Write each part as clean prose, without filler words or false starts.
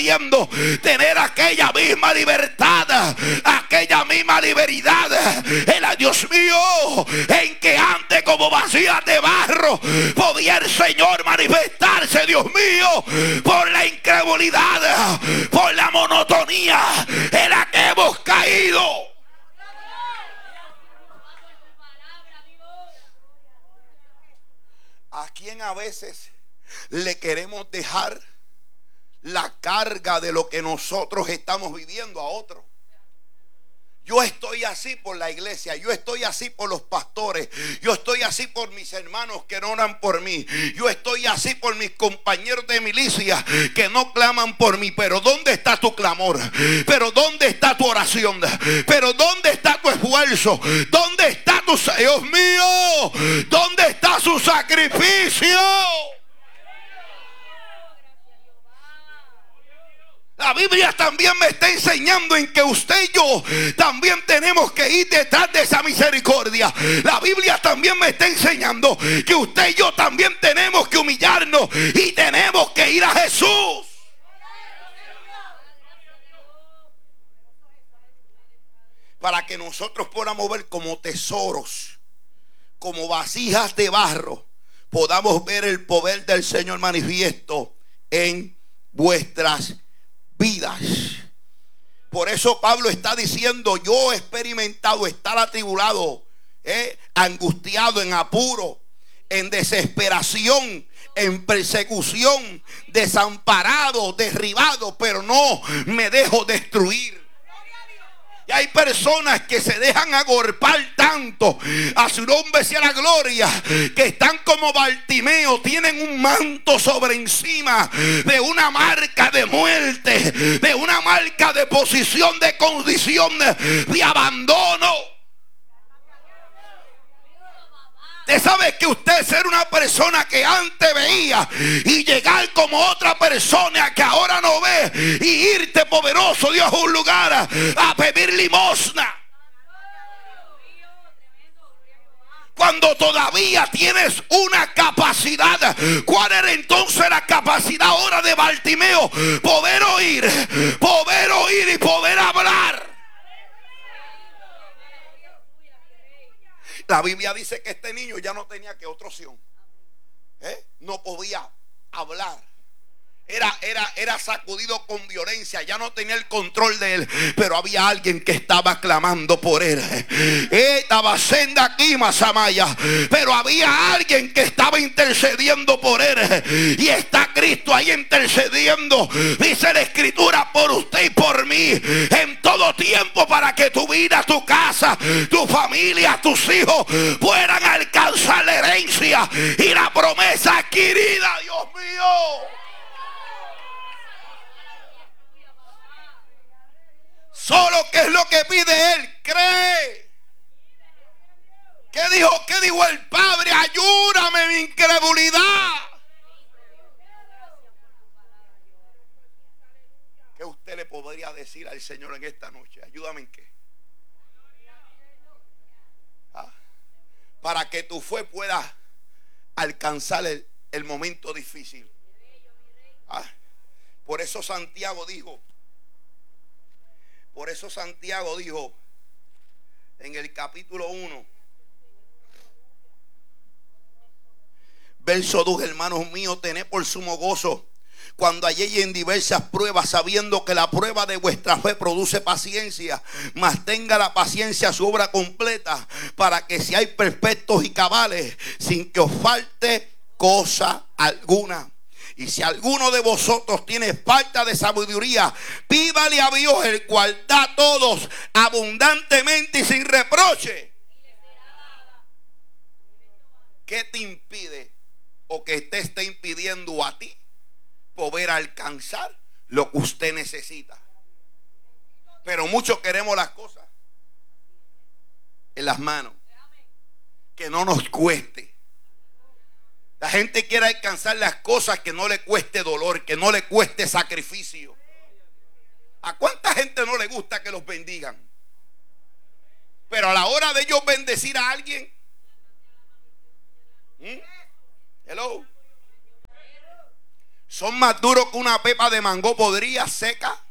pretendiendo tener aquella misma libertad, aquella misma libertad, Dios mío, en que antes como vasijas de barro podía el Señor manifestarse, Dios mío, por la incredulidad, por la monotonía en la que hemos caído. ¿A quién a veces le queremos dejar la carga de lo que nosotros estamos viviendo a otro? Yo estoy así por la iglesia, yo estoy así por los pastores, yo estoy así por mis hermanos que no oran por mí, yo estoy así por mis compañeros de milicia que no claman por mí. Pero ¿dónde está tu clamor? Pero ¿dónde está tu oración? Pero ¿dónde está tu esfuerzo? ¿Dónde está tu, Dios mío, dónde está su sacrificio? La Biblia también me está enseñando en que usted y yo también tenemos que ir detrás de esa misericordia. La Biblia también me está enseñando que usted y yo también tenemos que humillarnos y tenemos que ir a Jesús. Para que nosotros podamos ver como tesoros, como vasijas de barro, podamos ver el poder del Señor manifiesto en vuestras vidas. Por eso Pablo está diciendo: yo he experimentado estar atribulado, angustiado, en apuro, en desesperación, en persecución, desamparado, derribado, pero no me dejo destruir. Y hay personas que se dejan agolpar tanto, a su nombre sea la gloria, que están como Bartimeo, tienen un manto sobre encima de una marca de muerte, de una marca de posición, de condición, de abandono. Usted sabe que usted ser una persona que antes veía y llegar como otra persona que ahora no ve, y irte poderoso, Dios, a un lugar a pedir limosna. Cuando todavía tienes una capacidad. ¿Cuál era entonces la capacidad ahora de Bartimeo? Poder oír y poder hablar. La Biblia dice que este niño ya no tenía que otra opción. No podía hablar. Era sacudido con violencia, ya no tenía el control de él, pero había alguien que estaba clamando por él. Estaba senda aquí, Masamaya, pero había alguien que estaba intercediendo por él, y está Cristo ahí intercediendo, dice la Escritura, por usted y por mí en todo tiempo, para que tu vida, tu casa, tu familia, tus hijos puedan alcanzar la herencia y la promesa adquirida. Dios mío, solo que es lo que pide él, cree. ¿Qué dijo el Padre? Ayúdame mi incredulidad. ¿Qué usted le podría decir al Señor en esta noche? Ayúdame en qué. Para que tu fe pueda alcanzar el momento difícil. Por eso Santiago dijo en el capítulo 1, verso 2: hermanos míos, tened por sumo gozo cuando halléis en diversas pruebas, sabiendo que la prueba de vuestra fe produce paciencia. Mas tenga la paciencia su obra completa, para que seáis perfectos y cabales, sin que os falte cosa alguna. Y si alguno de vosotros tiene falta de sabiduría, pídale a Dios, el cual da a todos abundantemente y sin reproche. ¿Qué te impide o que te esté impidiendo a ti poder alcanzar lo que usted necesita? Pero muchos queremos las cosas en las manos, que no nos cueste. La gente quiere alcanzar las cosas que no le cueste dolor, que no le cueste sacrificio. ¿A cuánta gente no le gusta que los bendigan? Pero a la hora de ellos bendecir a alguien, hello, Son más duros que una pepa de mango podrida seca.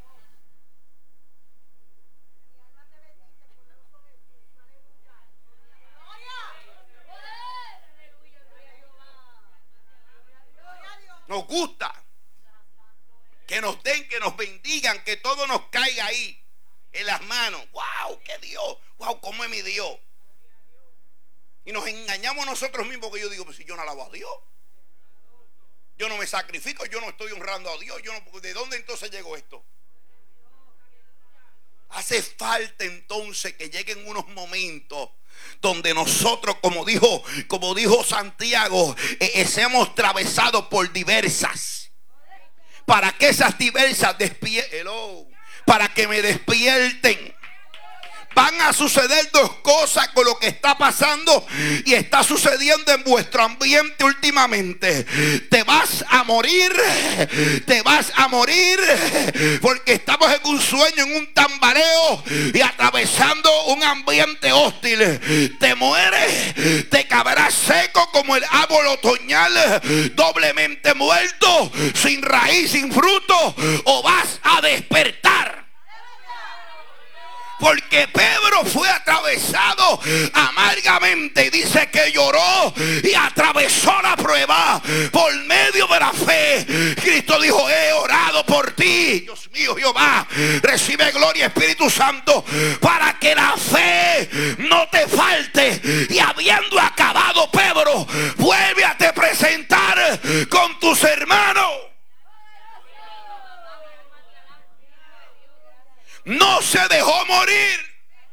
Nos gusta que nos den, que nos bendigan, que todo nos caiga ahí en las manos. ¡Wow! ¡Qué Dios! ¡Wow! ¿Cómo es mi Dios? Y nos engañamos nosotros mismos, porque yo digo, pues si yo no alabo a Dios, yo no me sacrifico, yo no estoy honrando a Dios, yo no, ¿de dónde entonces llegó esto? Hace falta entonces que lleguen unos momentos donde nosotros, como dijo Santiago, seamos atravesados por diversas, para que esas diversas para que me despierten. Van a suceder dos cosas con lo que está pasando y está sucediendo en vuestro ambiente últimamente. Te vas a morir porque estamos en un sueño, en un tambaleo y atravesando un ambiente hostil. Te mueres, te cabrás seco como el árbol otoñal, doblemente muerto, sin raíz, sin fruto, o vas a despertar. Porque Pedro fue atravesado amargamente y dice que lloró y atravesó la prueba por medio de la fe. Cristo dijo: he orado por ti. Dios mío, Jehová, recibe gloria, Espíritu Santo, para que la fe no te falte. Y habiendo acabado Pedro, vuelve a te presentar con tus hermanos. No se dejó morir.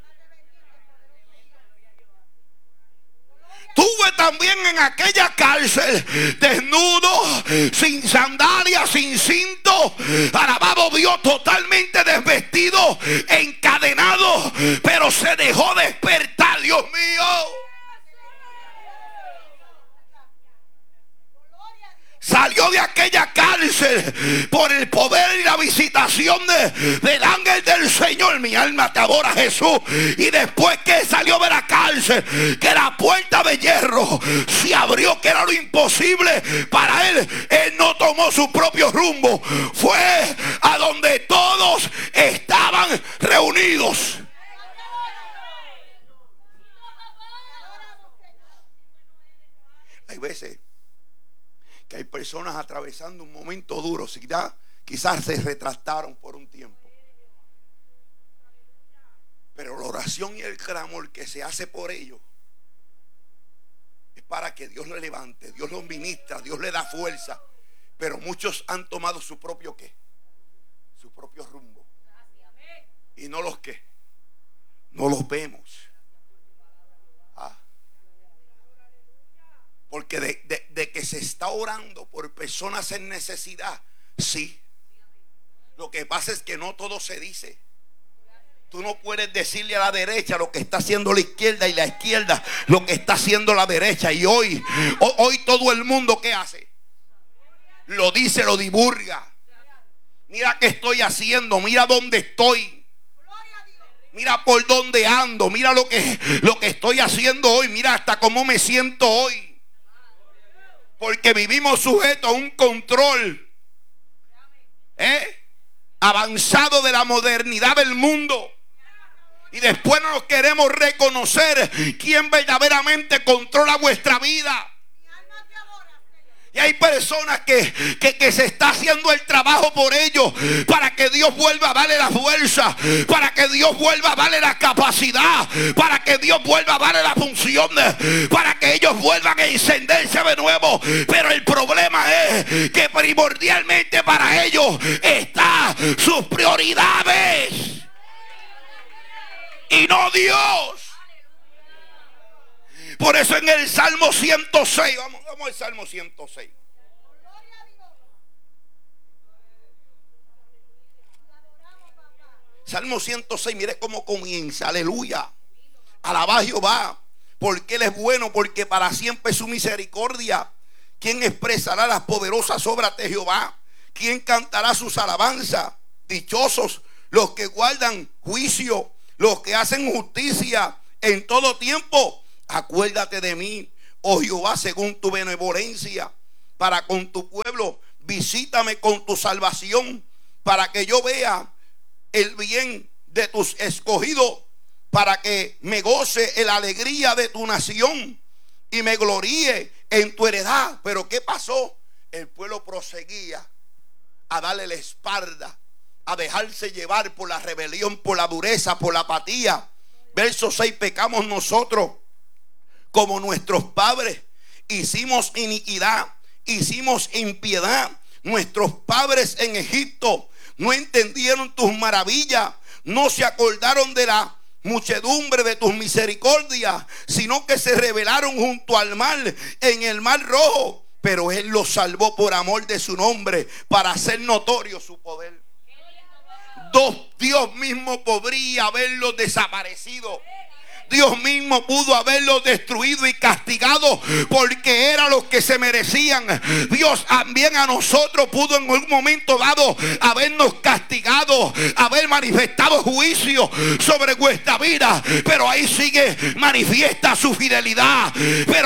Estuve también en aquella cárcel, desnudo, sin sandalias, sin cinto, alabado Dios, totalmente desvestido, encadenado, pero se dejó despertar. Dios mío, salió de aquella cárcel por el poder y la visitación del ángel del Señor. Mi alma te adora, Jesús. Y después que salió de la cárcel, que la puerta de hierro se abrió, que era lo imposible para él, él no tomó su propio rumbo. Fue a donde todos estaban reunidos. Hay veces que hay personas atravesando un momento duro, quizás se retractaron por un tiempo, pero la oración y el clamor que se hace por ellos es para que Dios lo levante, Dios los ministra, Dios le da fuerza. Pero muchos han tomado su propio rumbo, y no los vemos. Porque de que se está orando por personas en necesidad, sí. Lo que pasa es que no todo se dice. Tú no puedes decirle a la derecha lo que está haciendo la izquierda, y la izquierda lo que está haciendo la derecha. Y hoy todo el mundo, ¿qué hace? Lo dice, lo divulga. Mira qué estoy haciendo, mira dónde estoy, mira por dónde ando, mira lo que estoy haciendo hoy, mira hasta cómo me siento hoy. Porque vivimos sujetos a un control avanzado de la modernidad del mundo. Y después no nos queremos reconocer quién verdaderamente controla vuestra vida. Y hay personas que se está haciendo el trabajo por ellos, para que Dios vuelva a darle la fuerza, para que Dios vuelva a darle la capacidad, para que Dios vuelva a darle la función, para que ellos vuelvan a encenderse de nuevo. Pero el problema es que primordialmente para ellos están sus prioridades y no Dios. Por eso en el Salmo 106, vamos al Salmo 106. Salmo 106, mire cómo comienza. Aleluya. Alabad a Jehová, porque Él es bueno, porque para siempre es su misericordia. ¿Quién expresará las poderosas obras de Jehová? ¿Quién cantará sus alabanzas? Dichosos los que guardan juicio, los que hacen justicia en todo tiempo. Acuérdate de mí, oh Jehová, según tu benevolencia, para con tu pueblo visítame con tu salvación, para que yo vea el bien de tus escogidos, para que me goce en la alegría de tu nación y me gloríe en tu heredad. Pero ¿qué pasó? El pueblo proseguía a darle la espalda, a dejarse llevar por la rebelión, por la dureza, por la apatía. Verso 6: pecamos nosotros como nuestros padres, hicimos iniquidad, hicimos impiedad. Nuestros padres en Egipto no entendieron tus maravillas, no se acordaron de la muchedumbre de tus misericordias, sino que se rebelaron junto al mar, en el mar rojo. Pero Él los salvó por amor de su nombre, para hacer notorio su poder. Dios mismo podría haberlos desaparecido. Dios mismo pudo haberlos destruido y castigado, porque era lo que se merecían. Dios también a nosotros pudo en un momento dado habernos castigado, haber manifestado juicio sobre nuestra vida, pero ahí sigue manifiesta su fidelidad. Pero